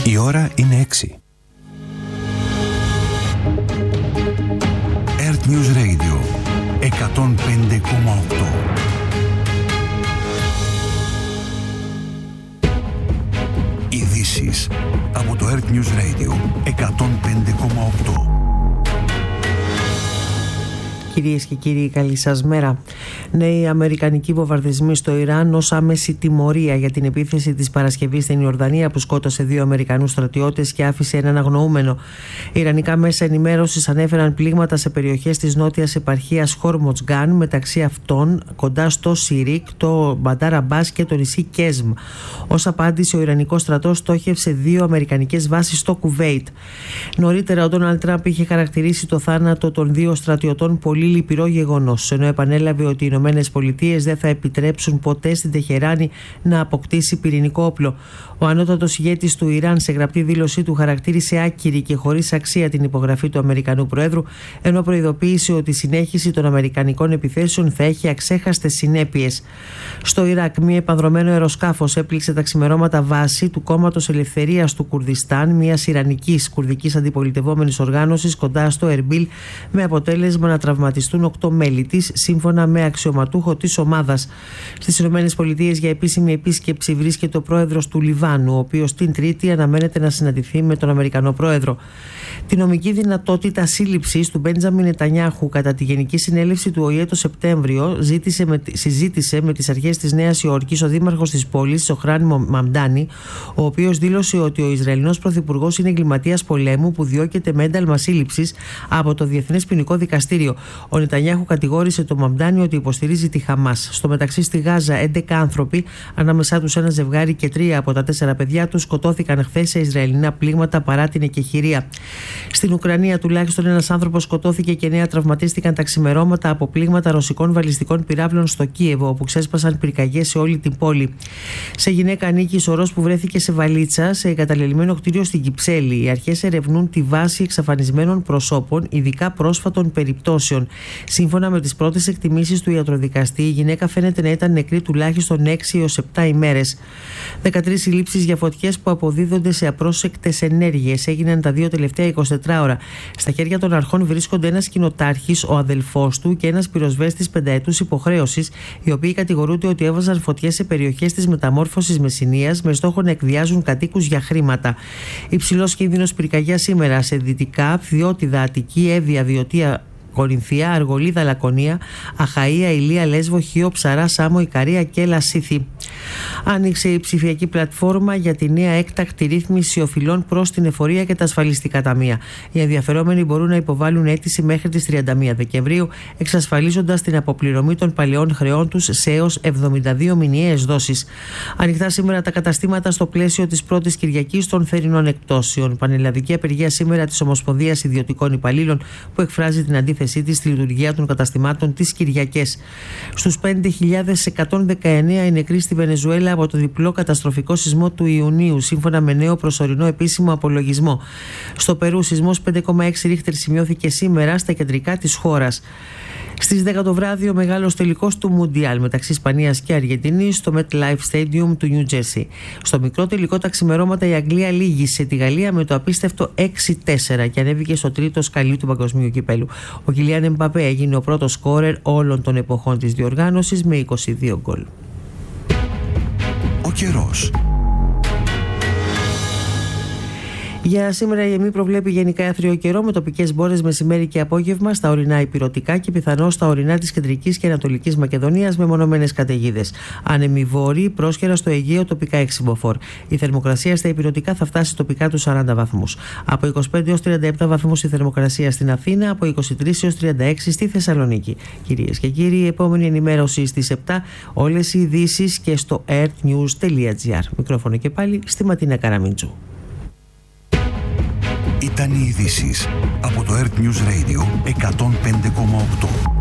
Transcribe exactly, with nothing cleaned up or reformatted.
Η ώρα είναι έξι. Earth News Radio εκατόν πέντε κόμμα οκτώ. Ειδήσεις από το Earth News Radio εκατόν πέντε κόμμα οκτώ. Κυρίες και κύριοι, καλή σας μέρα. Νέοι αμερικανικοί βομβαρδισμοί στο Ιράν ως άμεση τιμωρία για την επίθεση της Παρασκευής στην Ιορδανία που σκότωσε δύο Αμερικανούς στρατιώτες και άφησε έναν αγνοούμενο. Ιρανικά μέσα ενημέρωσης ανέφεραν πλήγματα σε περιοχές της νότιας επαρχίας Χόρμοτζγκάν, μεταξύ αυτών κοντά στο Σιρίκ, το Μπαντάρ Αμπάς και το νησί Κέσμ. Ως απάντηση, ο Ιρανικός στρατός στόχευσε δύο αμερικανικές βάσεις στο Κουβέιτ. Νωρίτερα, ο Ντόναλντ Τραμπ είχε χαρακτηρίσει το θάνατο των δύο στρατιωτών πολύ λυπηρό γεγονός, ενώ επανέλαβε ότι οι Ηνωμένες Πολιτείες δεν θα επιτρέψουν ποτέ στην Τεχεράνη να αποκτήσει πυρηνικό όπλο. Ο ανώτατος ηγέτης του Ιράν σε γραπτή δήλωσή του χαρακτήρισε άκυρη και χωρίς αξία την υπογραφή του Αμερικανού Προέδρου, ενώ προειδοποίησε ότι η συνέχιση των αμερικανικών επιθέσεων θα έχει αξέχαστες συνέπειες. Στο Ιράκ, μία επανδρωμένο αεροσκάφος έπληξε τα ξημερώματα βάση του Κόμματος Ελευθερίας του Κουρδιστάν, μιας ιρανικής κουρδικής αντιπολιτευόμενης οργάνωσης κοντά στο Ερμπίλ, με αποτέλεσμα να τραυματιστούν οκτώ μέλη της, σύμφωνα με αξιωματούχο της ομάδας. Στις ΗΠΑ για επίσημη επίσκεψη βρίσκεται ο πρόεδρος του Λιβάνου, ο οποίος την Τρίτη αναμένεται να συναντηθεί με τον Αμερικανό πρόεδρο. Τη νομική δυνατότητα σύλληψης του Μπέντζαμιν Νετανιάχου κατά τη Γενική Συνέλευση του Ο Η Ε το Σεπτέμβριο ζήτησε με, συζήτησε με τις αρχές της Νέας Υόρκης ο δήμαρχος της πόλης, Σοχράν Μαμντάνι, ο οποίος δήλωσε ότι ο Ισραηλινός πρωθυπουργός είναι εγκληματίας πολέμου που διώκεται με ένταλμα σύλληψης από το Διεθνές Ποινικό Δικαστήριο. Ο Νετανιάχου κατηγόρησε τον Μαμντάνι ότι υποστηρίζει τη Χαμάς. Στο μεταξύ, στη Γάζα, έντεκα άνθρωποι, ανάμεσά τους ένα ζευγάρι και τρία από τα τέσσερα παιδιά τους, σκοτώθηκαν χθες σε Ισραηλινά πλήγματα παρά την εκεχηρία. Στην Ουκρανία, τουλάχιστον ένας άνθρωπος σκοτώθηκε και εννέα τραυματίστηκαν τα ξημερώματα από πλήγματα ρωσικών βαλιστικών πυράβλων στο Κίεβο, όπου ξέσπασαν πυρκαγιές σε όλη την πόλη. Σε γυναίκα ανήκει η σωρός που βρέθηκε σε βαλίτσα σε εγκαταλελειμμένο κτίριο στην Κυψέλη. Οι αρχές ερευνούν τη βάση εξαφανισμένων προσώπων, ειδικά πρόσφατων περιπτώσεων. Σύμφωνα με τις πρώτες εκτιμήσεις του ιατροδικαστή, η γυναίκα φαίνεται να ήταν νεκρή τουλάχιστον έξι έως επτά ημέρες. δεκατρείς συλλήψεις για φωτιές που αποδίδονται σε απρόσεκτες ενέργειες έγιναν τα δύο τελευταία εικοσιτετρά ώρα. Στα χέρια των αρχών βρίσκονται ένας κοινοτάρχης, ο αδελφός του και ένας πυροσβέστης πενταετούς υποχρέωσης, οι οποίοι κατηγορούνται ότι έβαζαν φωτιές σε περιοχές της μεταμόρφωσης Μεσσηνίας με στόχο να εκβιάζουν κατοίκους για χρήματα. Υψηλός κίνδυνος πυρκαγιά σήμερα σε Δυτικά, Φθιώτιδα, Αττική, Εύβοια, Βιωτία, Κορινθία, Αργολίδα, Λακωνία, Αχαΐα, Ηλία, Λέσβο, Χίο, Ψαρά, Σάμο, Ικαρία και Λασίθι. Άνοιξε η ψηφιακή πλατφόρμα για τη νέα έκτακτη ρύθμιση οφειλών προς την εφορία και τα ασφαλιστικά ταμεία. Οι ενδιαφερόμενοι μπορούν να υποβάλουν αίτηση μέχρι τις τριάντα μία Δεκεμβρίου, εξασφαλίζοντας την αποπληρωμή των παλαιών χρεών τους σε έως εβδομήντα δύο μηνιαίες δόσεις. Ανοιχτά σήμερα τα καταστήματα στο πλαίσιο της πρώτης Κυριακής των θερινών εκπτώσεων. Πανελλαδική απεργία σήμερα της Ομοσπονδίας Ιδιωτικών Υπαλλήλων που εκφράζει την αντίθεση της στη λειτουργία των καταστημάτων τις Κυριακές. Στους πέντε χιλιάδες εκατόν δεκαεννέα οι νεκροί στη Βενεζουέλα από το διπλό καταστροφικό σεισμό του Ιουνίου, σύμφωνα με νέο προσωρινό επίσημο απολογισμό. Στο Περού, σεισμός πέντε κόμμα έξι ρίχτερ σημειώθηκε σήμερα στα κεντρικά της χώρας. Στις δέκα το βράδυ, ο μεγάλος τελικός του Μουντιάλ μεταξύ Ισπανίας και Αργεντινής στο MetLife Stadium του Νιου Τζέρσι. Στο μικρό τελικό τα ξημερώματα η Αγγλία λύγησε τη Γαλλία με το απίστευτο έξι τέσσερα και ανέβηκε στο τρίτο σκαλί του παγκοσμίου κυπέλου. Ο Κιλιάν Εμπαπέ έγινε ο πρώτος σκόρερ όλων των εποχών της διοργάνωσης με είκοσι δύο γκολ. Ο καιρός. Για σήμερα η ΕΜΗ προβλέπει γενικά άθριο καιρό με τοπικές μπόρες μεσημέρι και απόγευμα στα ορεινά ηπειρωτικά και πιθανώς στα ορεινά της κεντρικής και ανατολικής Μακεδονίας με μονομένες καταιγίδες. Άνεμοι βόρειοι, πρόσχερα στο Αιγαίο τοπικά έξι μποφόρ. Η θερμοκρασία στα ηπειρωτικά θα φτάσει τοπικά τους σαράντα βαθμούς. Από είκοσι πέντε έως τριάντα επτά βαθμούς η θερμοκρασία στην Αθήνα, από είκοσι τρεις έως τριάντα έξι στη Θεσσαλονίκη. Κυρίες και κύριοι, η επόμενη ενημέρωση στις επτά, όλες οι ειδήσεις και στο earthnews τελεία gr. Μικρόφωνο και πάλι στη Ματίνα Καραμίντζου. Ήταν οι ειδήσεις από το Earth News Radio εκατόν πέντε κόμμα οκτώ.